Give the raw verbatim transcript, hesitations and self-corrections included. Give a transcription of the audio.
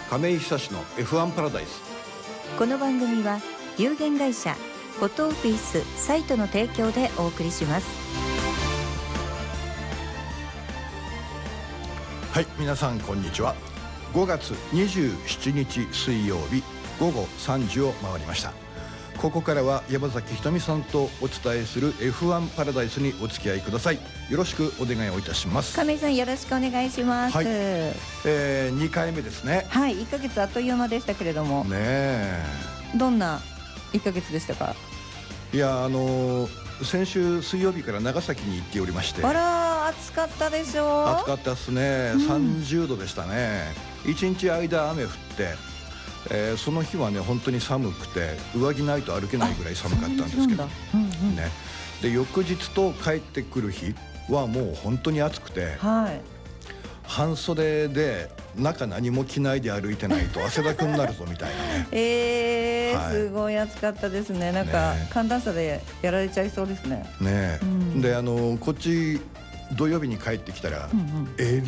亀井久志の エフワン パラダイス。 この番組は有限会社フォトオフィスサイトの提供でお送りします。 はい、皆さんこんにちは。ごがつにじゅうしちにち水曜日ごごさんじを回りました。ここからは山崎ひとみさんとお伝えする エフワン パラダイスにお付き合いください。よろしくお願いをいたします。 亀井さん、よろしくお願いします。 はい、えー、にかいめですね。 はい、いっかげつあっという間でしたけれども、 ねえ、 どんないっかげつでしたか？ いや、あのー、先週水曜日から長崎に行っておりまして、 あら、暑かったでしょう。 暑かったですね、うん、さんじゅうどでしたね。いちにち間雨降って、えー、その日はね本当に寒くて上着ないと歩けないぐらい寒かったんですけど、うんうん、ね、で翌日と帰ってくる日はもう本当に暑くて、はい、半袖で中何も着ないで歩いてないと汗だくになるぞみたいなねえーはい、すごい暑かったですね。なんか、ね、寒暖差でやられちゃいそうですね。 ね、うん、であのこっち土曜日に帰ってきたら、うんうん、えー